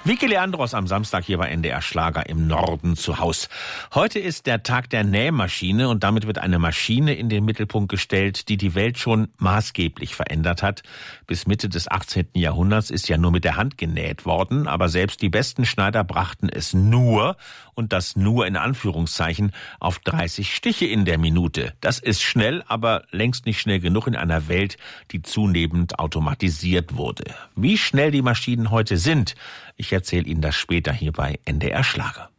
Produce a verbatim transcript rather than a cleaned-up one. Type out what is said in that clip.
Vicky Leandros am Samstag hier bei N D R Schlager im Norden zu Haus. Heute ist der Tag der Nähmaschine und damit wird eine Maschine in den Mittelpunkt gestellt, die die Welt schon maßgeblich verändert hat. Bis Mitte des achtzehnten Jahrhunderts ist ja nur mit der Hand genäht worden, aber selbst die besten Schneider brachten es nur, und das nur in Anführungszeichen, auf dreißig Stiche in der Minute. Das ist schnell, aber längst nicht schnell genug in einer Welt, die zunehmend automatisiert wurde. Wie schnell die Maschinen heute sind, ich erzähle Ihnen das später hier bei N D R Schlager.